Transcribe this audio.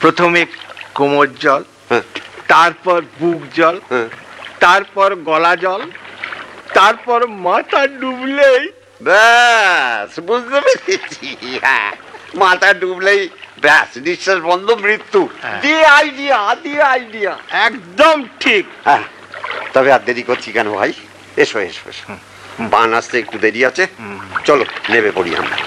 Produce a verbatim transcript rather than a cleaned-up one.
প্রথমে কোমর জল, তারপর বুক জল, তারপর গলা জল, তারপর মাথা ডুবলেই ব্যাস বুঝতে পেরেছি। হ্যাঁ, মাথা ডুবলেই ব্যাস নিঃশ্বাস বন্ধ, মৃত্যু। দি আইডিয়া, দি আইডিয়া, একদম ঠিক। হ্যাঁ, তবে আর দেরি করছি কেন ভাই? এসো এসো এসো, বান আসতে একটু দেরি আছে, চলো নেমে পড়ি আমরা।